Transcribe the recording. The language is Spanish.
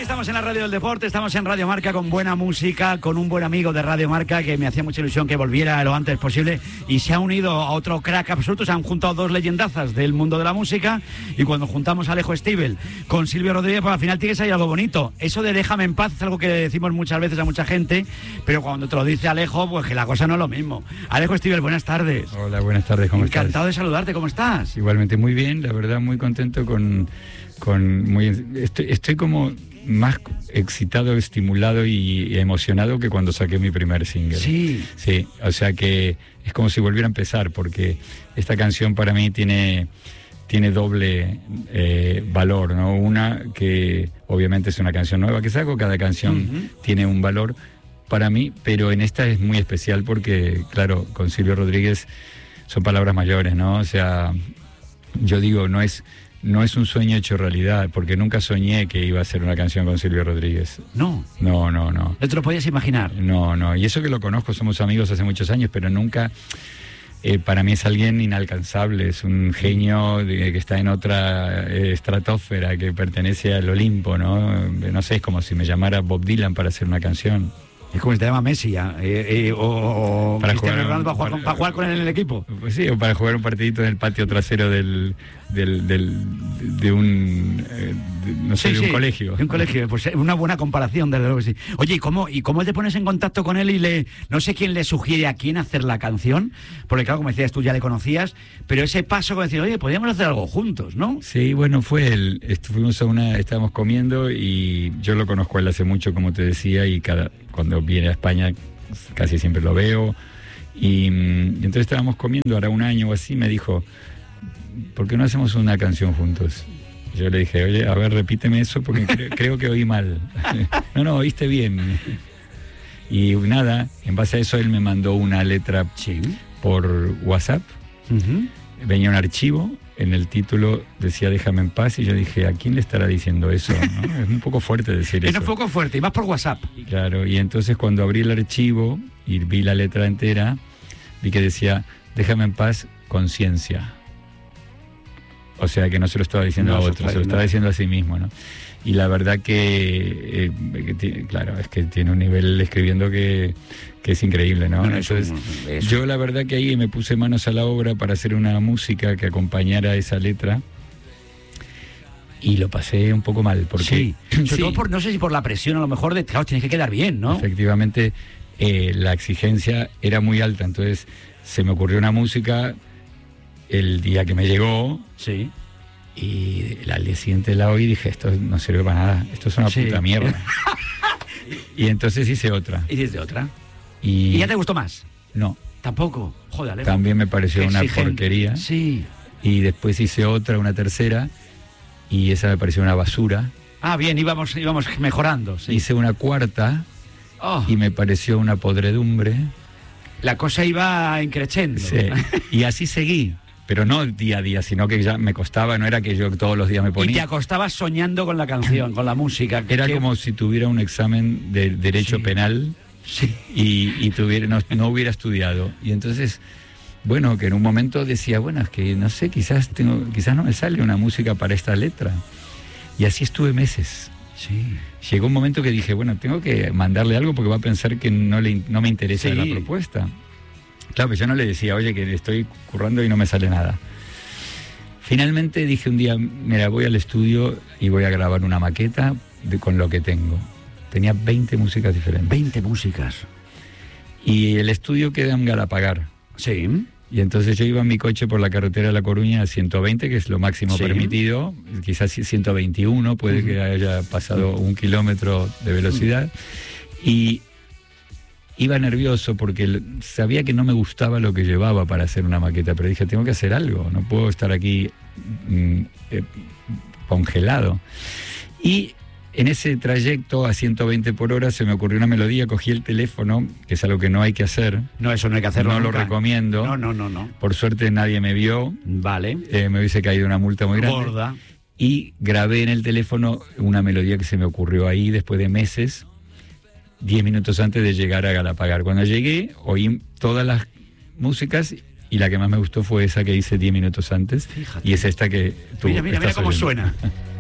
estamos en la Radio del Deporte, estamos en Radio Marca con buena música, con un buen amigo de Radio Marca que me hacía mucha ilusión que volviera lo antes posible y se ha unido a otro crack absoluto. Se han juntado dos leyendazas del mundo de la música y cuando juntamos a Alejo Stivel con Silvio Rodríguez, pues al final tiene que salir algo bonito. Eso de déjame en paz es algo que decimos muchas veces a mucha gente, pero cuando te lo dice Alejo, pues que la cosa no es lo mismo. Alejo Stivel, buenas tardes. Hola, buenas tardes, ¿cómo estás? Encantado de saludarte, ¿cómo estás? Igualmente, muy bien, la verdad, muy contento estoy como más excitado, estimulado y emocionado que cuando saqué mi primer single. Sí. Sí, o sea que es como si volviera a empezar, porque esta canción para mí tiene doble valor, ¿no? Una, que obviamente es una canción nueva que saco, cada canción tiene un valor para mí, pero en esta es muy especial porque, claro, con Silvio Rodríguez son palabras mayores, ¿no? O sea, yo digo, no es un sueño hecho realidad, porque nunca soñé que iba a hacer una canción con Silvio Rodríguez. No. No. ¿No te lo podías imaginar? No. Y eso que lo conozco, somos amigos hace muchos años, pero nunca... para mí es alguien inalcanzable, es un genio que está en otra estratosfera, que pertenece al Olimpo, ¿no? No sé, es como si me llamara Bob Dylan para hacer una canción. Es como si te llama Messi o para Cristiano jugar, Ronaldo para jugar con él en el equipo. Pues sí, o para jugar un partidito en el patio trasero de un colegio. De un colegio, pues una buena comparación, desde luego que sí. Oye, ¿y cómo te pones en contacto con él y no sé quién le sugiere a quién hacer la canción? Porque claro, como decías, tú ya le conocías, pero ese paso como decir, oye, podríamos hacer algo juntos, ¿no? Sí, bueno, fue él. Fuimos estábamos comiendo y yo lo conozco a él hace mucho, como te decía, y cuando viene a España casi siempre lo veo. Y entonces estábamos comiendo, hará un año o así, me dijo, ¿por qué no hacemos una canción juntos? Yo le dije, oye, a ver, repíteme eso porque creo que oí mal. No, oíste bien. Y nada, en base a eso él me mandó una letra por WhatsApp. Venía un archivo, en el título decía déjame en paz, y yo dije, ¿a quién le estará diciendo eso? ¿No? Es un poco fuerte decir eso. Es un poco fuerte, y más por WhatsApp. Claro, y entonces cuando abrí el archivo y vi la letra entera, vi que decía, déjame en paz, conciencia. O sea que no se lo estaba diciendo a otro, se lo estaba diciendo a sí mismo, ¿no? Y la verdad que claro, es que tiene un nivel escribiendo que es increíble, ¿no? Bueno, entonces, eso. yo la verdad que ahí me puse manos a la obra para hacer una música que acompañara esa letra. Y lo pasé un poco mal, porque... Sí, sobre todo no sé si por la presión, a lo mejor, claro, tienes que quedar bien, ¿no? Efectivamente, la exigencia era muy alta, entonces se me ocurrió una música el día que me llegó, sí, y al día siguiente la oí y dije, esto no sirve para nada, esto es una puta mierda. Y entonces hice otra. ¿Hiciste otra? ¿Y ya te gustó más? No. ¿Tampoco? Joder, Alejo. También me pareció una porquería. Sí. Y después hice otra, una tercera, y esa me pareció una basura. Ah, bien, íbamos mejorando. Sí. Hice una cuarta, y me pareció una podredumbre. La cosa iba increciendo. Sí. Y así seguí. Pero no día a día, sino que ya me costaba, no era que yo todos los días me ponía. Y te acostabas soñando con la canción, con la música. Era como si tuviera un examen de derecho penal y no hubiera estudiado. Y entonces, bueno, que en un momento decía, bueno, es que no sé, quizás no me sale una música para esta letra. Y así estuve meses. Sí. Llegó un momento que dije, bueno, tengo que mandarle algo porque va a pensar que no me interesa la propuesta. Claro, pero yo no le decía, oye, que estoy currando y no me sale nada. Finalmente dije un día, mira, voy al estudio y voy a grabar una maqueta con lo que tengo. Tenía 20 músicas diferentes. 20 músicas. Y el estudio queda en Galapagar. Sí. Y entonces yo iba en mi coche por la carretera de La Coruña a 120, que es lo máximo permitido. Quizás 121, puede que haya pasado 1 kilómetro de velocidad. Y iba nervioso porque sabía que no me gustaba lo que llevaba para hacer una maqueta, pero dije, tengo que hacer algo, no puedo estar aquí congelado. Y en ese trayecto a 120 por hora se me ocurrió una melodía, cogí el teléfono, que es algo que no hay que hacer. No, eso no hay que hacerlo. No nunca. Lo recomiendo. No. Por suerte nadie me vio. Vale. Me hubiese caído una multa muy grande. Gorda. Y grabé en el teléfono una melodía que se me ocurrió ahí después de meses, 10 minutos antes de llegar a Galapagar. Cuando llegué, oí todas las músicas y la que más me gustó fue esa que hice 10 minutos antes. Fíjate. Y es esta que tú Mira cómo oyendo. suena.